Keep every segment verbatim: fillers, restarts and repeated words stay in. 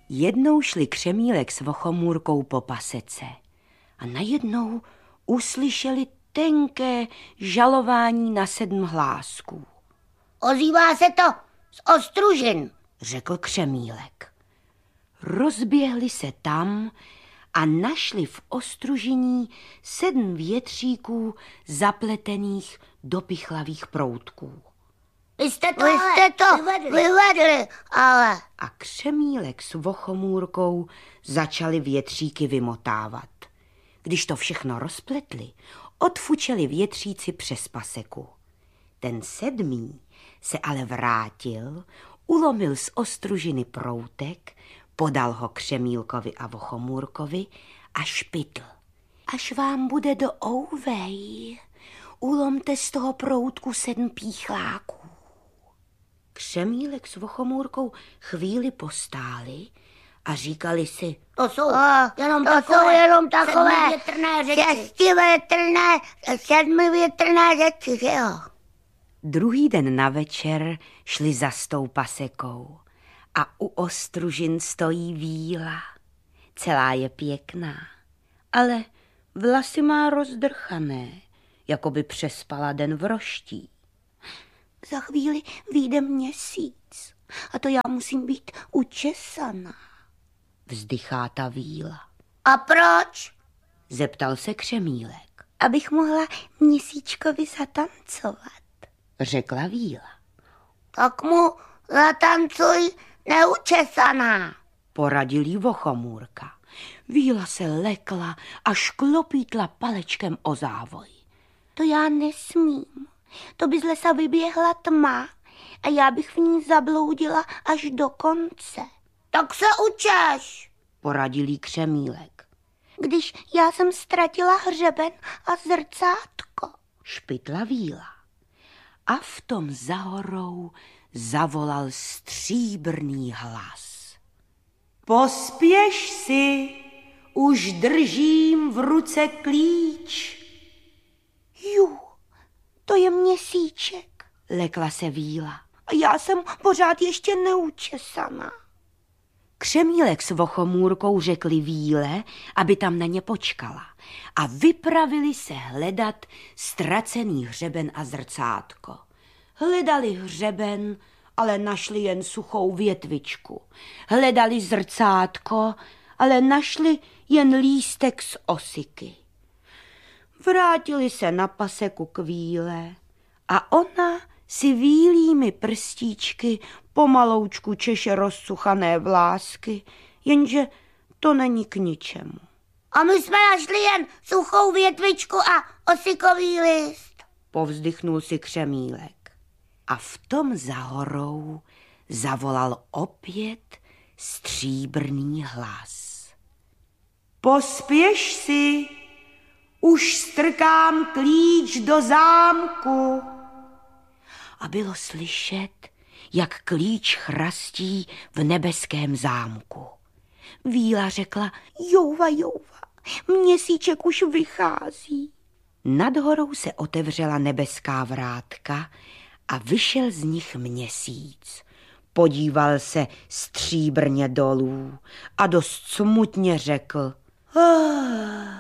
Jednou šli Křemílek s Vochomůrkou po pasece a najednou uslyšeli tenké žalování na sedm hlásků. Ozývá se to z Ostružin, řekl Křemílek. Rozběhli se tam a našli v Ostružiní sedm větříků zapletených do pichlavých proutků. Vy jste to, Vy jste to vyvedli. vyvedli, ale... A Křemílek s Vochomůrkou začali větříky vymotávat. Když to všechno rozpletli, odfučeli větříci přes paseku. Ten sedmý se ale vrátil, ulomil z Ostružiny proutek, podal ho Křemílkovi a Vochomůrkovi a špitl. Až vám bude do ouvej, ulomte z toho proutku sedm píchláků. Křemílek s Vochomůrkou chvíli postáli a říkali si, to jsou a, jenom to takové, jsou jenom takové sedmivětrné řeči. Šestivětrné, sedmivětrné řeči, že jo? Druhý den na večer šli za s tou pasekou a u Ostružin stojí víla. Celá je pěkná, ale vlasy má rozdrchané, jako by přespala den v roští. Za chvíli vyjde měsíc a to já musím být učesaná, vzdychá ta víla. A proč? Zeptal se Křemílek. Abych mohla měsíčkovi zatancovat, řekla víla. Tak mu zatancuj neučesaná, poradil jí Vochomůrka. Víla se lekla a šklopítla palečkem o závoj. To já nesmím. To by z lesa vyběhla tma a já bych v ní zabloudila až do konce. Tak se učeš, poradil jí Křemílek. Když já jsem ztratila hřeben a zrcátko, špitla víla. A v tom za horou zavolal stříbrný hlas. Pospěš si, už držím v ruce klíč. Ju, to je měsíček, lekla se víla. A já jsem pořád ještě neučesaná. Křemílek s Vochomůrkou řekli víle, aby tam na ně počkala a vypravili se hledat ztracený hřeben a zrcátko. Hledali hřeben, ale našli jen suchou větvičku. Hledali zrcátko, ale našli jen lístek z osiky. Vrátili se na paseku k víle a ona si vílými prstíčky pomaloučku češe rozsuchané vlásky, jenže to není k ničemu. A my jsme našli jen suchou větvičku a osikový list, povzdychnul si Křemílek. A v tom za horou zavolal opět stříbrný hlas. Pospěš si, už strkám klíč do zámku. A bylo slyšet, jak klíč chrastí v nebeském zámku. Víla řekla, jouva, jouva, měsíček už vychází. Nad horou se otevřela nebeská vrátka a vyšel z nich měsíc. Podíval se stříbrně dolů a dost smutně řekl, ah,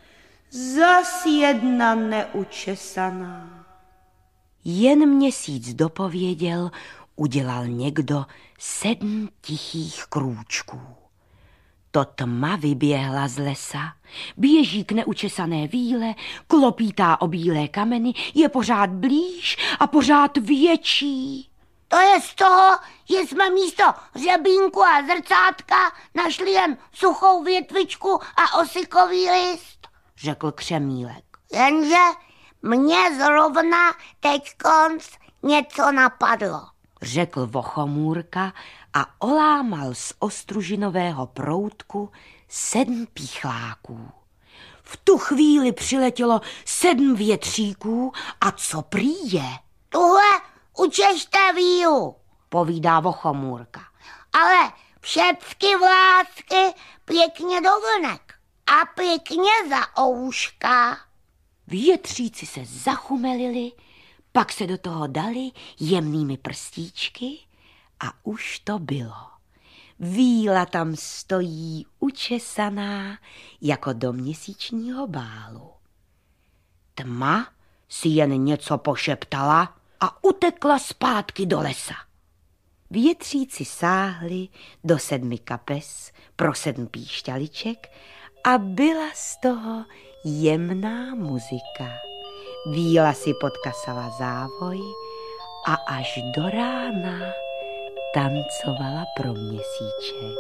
zas jedna neučesaná. Jen měsíc dopověděl, udělal někdo sedm tichých krůčků. To tma vyběhla z lesa, běží k neučesané víle, klopítá o bílé kameny, je pořád blíž a pořád větší. To je z toho, že jsme místo hřebínku a zrcátka našli jen suchou větvičku a osikový list, řekl Křemílek. Jenže mně zrovna teď konc něco napadlo, řekl Vochomůrka a olámal z ostružinového proutku sedm píchláků. V tu chvíli přiletělo sedm větříků a co prý je? Tuhle učešte vílu, povídá Vochomůrka. Ale všecky vlásky pěkně do vlnek a pěkně za ouška. Větříci se zachumelili, pak se do toho dali jemnými prstíčky a už to bylo. Víla tam stojí učesaná jako do měsíčního bálu. Tma si jen něco pošeptala a utekla zpátky do lesa. Větříci sáhli do sedmi kapes pro sedm píšťaliček a byla z toho jemná muzika. Víla si podkasala závoj a až do rána tancovala pro měsíček.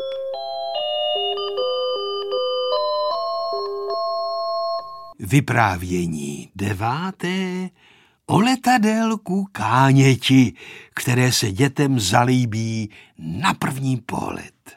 Vyprávění deváté o letadélku Káněti, které se dětem zalíbí na první pohled.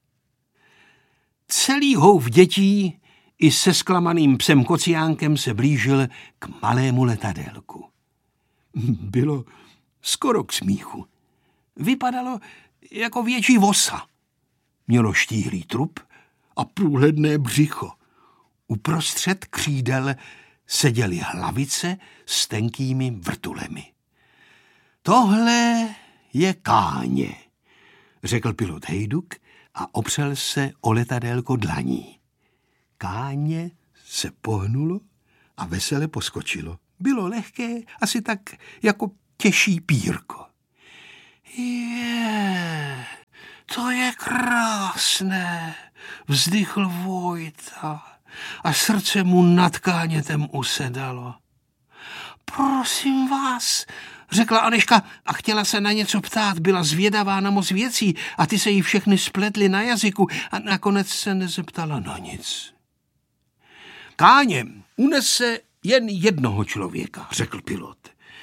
Celý houv dětí i se zklamaným psem Kociánkem se blížil k malému letadélku. Bylo skoro k smíchu. Vypadalo jako větší vosa. Mělo štíhlý trup a průhledné břicho. Uprostřed křídel seděly hlavice s tenkými vrtulemi. Tohle je Káně, řekl pilot Hejduk a opřel se o letadélko dlaní. Káně se pohnulo a vesele poskočilo. Bylo lehké, asi tak jako těžší pírko. Je, to je krásné, vzdychl Vojta a srdce mu nad Kánětem usedalo. Prosím vás, řekla Anežka a chtěla se na něco ptát, byla zvědavá na moc věcí a ty se jí všechny spletly na jazyku a nakonec se nezeptala na nic. Káně unese jen jednoho člověka, řekl pilot.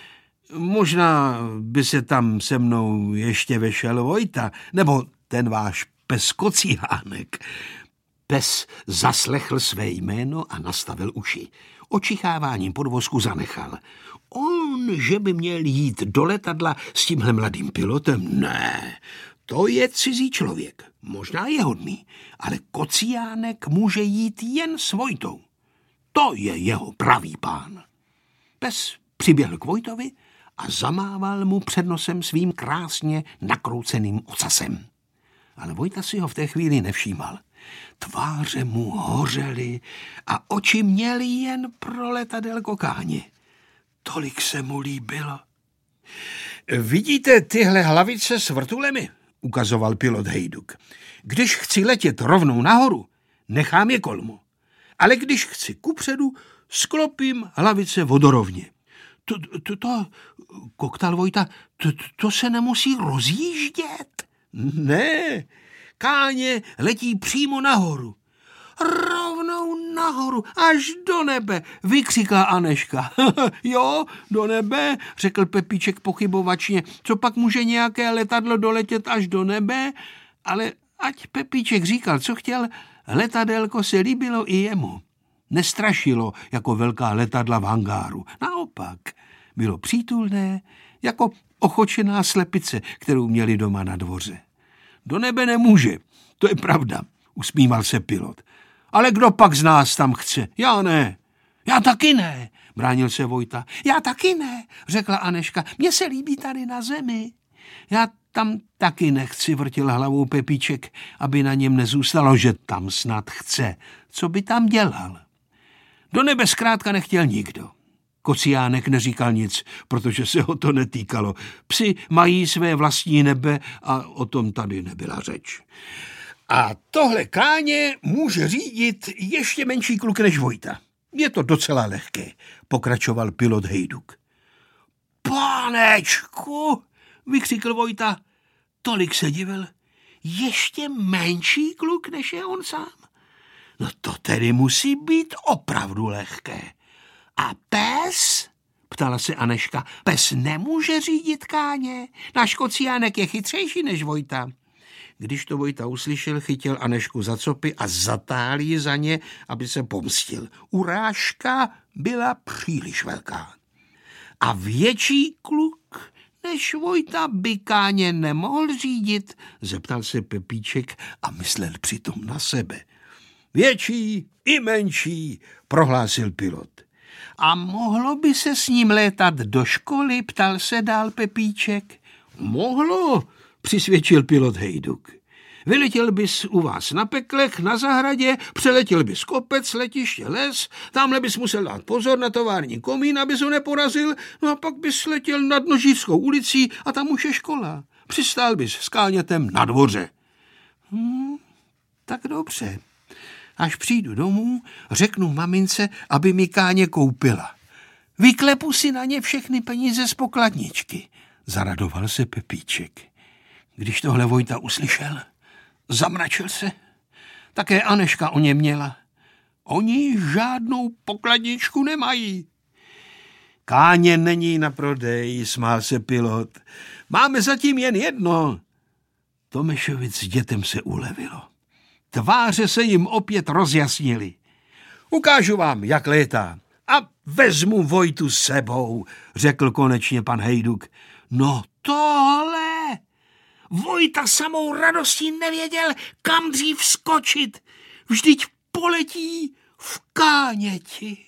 Možná by se tam se mnou ještě vešel Vojta, nebo ten váš pes Kociánek. Pes zaslechl své jméno a nastavil uši. Očicháváním podvozku zanechal. On, že by měl jít do letadla s tímhle mladým pilotem? Ne, to je cizí člověk. Možná je hodný, ale Kociánek může jít jen s Vojtou. To je jeho pravý pán. Pes přiběhl k Vojtovi a zamával mu před nosem svým krásně nakrouceným ocasem. Ale Vojta si ho v té chvíli nevšímal. Tváře mu hořely a oči měly jen pro letadélko Káně. Tolik se mu líbilo. Vidíte tyhle hlavice s vrtulemi? Ukazoval pilot Hejduk. Když chci letět rovnou nahoru, nechám je kolmo. Ale když chci kupředu, sklopím hlavice vodorovně. To, to, to, koktal Vojta, to, to se nemusí rozjíždět. Ne, Káně letí přímo nahoru. Rovnou nahoru, až do nebe, vykřiká Anežka. Jo, do nebe, řekl Pepíček pochybovačně. Co pak může nějaké letadlo doletět až do nebe? Ale ať Pepíček říkal, co chtěl, letadélko se líbilo i jemu. Nestrašilo jako velká letadla v hangáru. Naopak, bylo přítulné jako ochočená slepice, kterou měli doma na dvoře. Do nebe nemůže, to je pravda, usmíval se pilot. Ale kdo pak z nás tam chce? Já ne. Já taky ne, bránil se Vojta. Já taky ne, řekla Anežka. Mně se líbí tady na zemi. Já tam taky nechci, vrtil hlavou Pepíček, aby na něm nezůstalo, že tam snad chce. Co by tam dělal? Do nebe zkrátka nechtěl nikdo. Kociánek neříkal nic, protože se ho to netýkalo. Psi mají své vlastní nebe a o tom tady nebyla řeč. A tohle Káně může řídit ještě menší kluk než Vojta. Je to docela lehké, pokračoval pilot Hejduk. Pánečku, vykřikl Vojta, tolik se divil. Ještě menší kluk než je on sám. No to tedy musí být opravdu lehké. A pes? Ptala se Anežka. Pes nemůže řídit Káně. Náš Kociánek je chytřejší než Vojta. Když to Vojta uslyšel, chytil Anežku za copy a zatáhl ji za ně, aby se pomstil. Urážka byla příliš velká. A větší kluk než Vojta by Káně nemohl řídit, zeptal se Pepíček a myslel přitom na sebe. Větší i menší, prohlásil pilot. A mohlo by se s ním létat do školy, ptal se dál Pepíček. Mohlo, přisvědčil pilot Hejduk. Vyletěl bys u vás na peklech, na zahradě, přeletěl bys kopec, letiště, les, tamhle bys musel dát pozor na tovární komín, abys ho neporazil, no a pak bys letěl nad Nožířskou ulicí a tam už je škola. Přistál bys s Kánětem na dvoře. Hmm, tak dobře. Až přijdu domů, řeknu mamince, aby mi Káně koupila. Vyklepu si na ně všechny peníze z pokladničky. Zaradoval se Pepíček. Když tohle Vojta uslyšel, zamračil se. Také Aneška o ně měla. Oni žádnou pokladničku nemají. Káně není na prodej, smál se pilot. Máme zatím jen jedno. Tomešovic s dětem se ulevilo. Tváře se jim opět rozjasnily. Ukážu vám, jak létá. A vezmu Vojtu s sebou, řekl konečně pan Hejduk. No tohle! Vojta samou radostí nevěděl, kam dřív skočit. Vždyť poletí v Káněti.